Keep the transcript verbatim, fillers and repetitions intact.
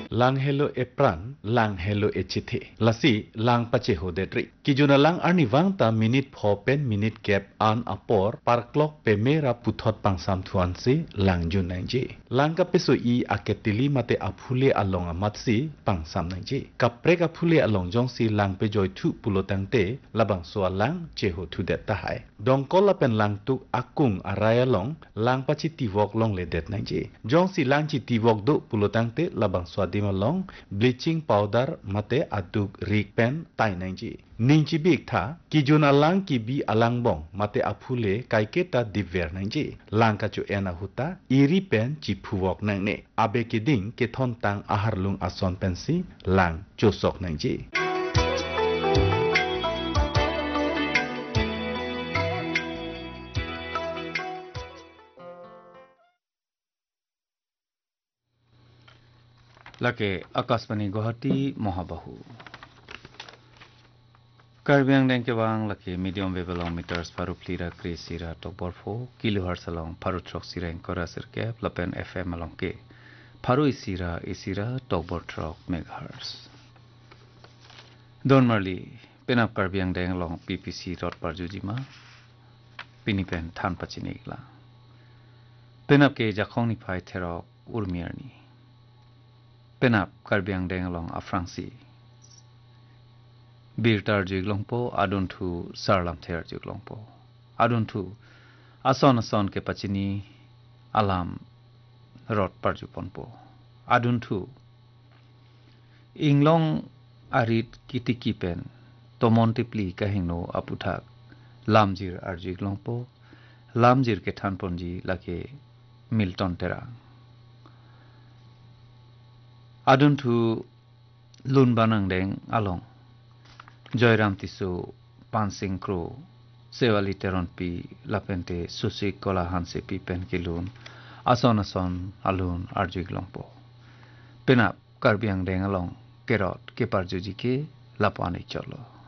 lang hello e pran lang hello e chithe lasi lang pache hodetri kijuna lang arni wangta minute pho pen minute gap an apor par clock pe mera puthot pangsam thuan si lang jun nang ji lang ka peso i aketili mate aphule along amatsi pangsam nang ji kapre ka phule along jong si lang pe joy thu pulotangte labang so lang che ho thu det ta hai dong kola pen lang tu akung araya long lang pachi tivok long le det nang ji jong si lang chi tivok do pulotangte labang swadima long bleaching powder mate aduk rik pen tai nang ji ning chi bik tha ki juna lang ki bi alang bong mate aphule kaike ta diver nang ji lang ka chu ena huta iri pen chi phuwok nang ne abe ki ding ke thon tang ahar lung ason pen si lang chosok nang ji lake akasmani Guwahati Mohabahu Karbiang deng ke bang lake medium wave along meters paru plira kresira tokbor fo kilohertz along paru trok sira kora sirke lapen fm along ke paru isira isira tokbor trok megahertz don marli penap karbiang deng along ppc dot parjujima pinipen than pachinigla penap ke jakhong ni phai therok urmiarni penap karbiang deng along afrangsi birtar jiglongpo adun thu sarlam ther jiglongpo adun thu ason ason ke pachini alam rot parjuponpo adun thu inglong arit kitiki pen tomontipli kahingno aputhak lamjir arjiglongpo lamjir ke thanponji lake milton tera adun thu lun banang deng along Joyram tisu pansing kru sewali teron pi lapente susik kola hanse pi pen kilun ason ason alun arjig longpo penap karbiang deng along kerot ke parjuji ke lapane cholo